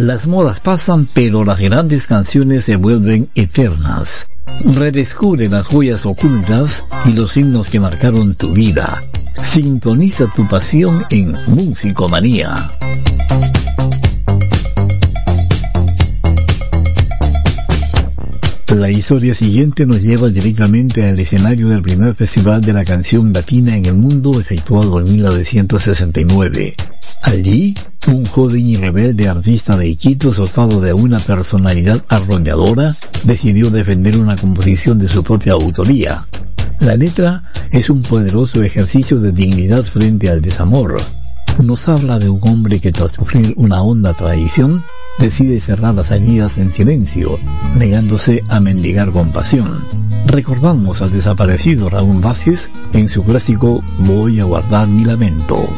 Las modas pasan, pero las grandes canciones se vuelven eternas. Redescubre las joyas ocultas y los himnos que marcaron tu vida. Sintoniza tu pasión en Musicomanía. La historia siguiente nos lleva directamente al escenario del primer festival de la canción latina en el mundo, efectuado en 1969. Allí, un joven y rebelde artista de Iquitos, dotado de una personalidad arrolladora, decidió defender una composición de su propia autoría. La letra es un poderoso ejercicio de dignidad frente al desamor. Nos habla de un hombre que, tras sufrir una honda traición, decide cerrar las heridas en silencio, negándose a mendigar compasión. Recordamos al desaparecido Raúl Vázquez en su clásico Voy a guardar mi lamento.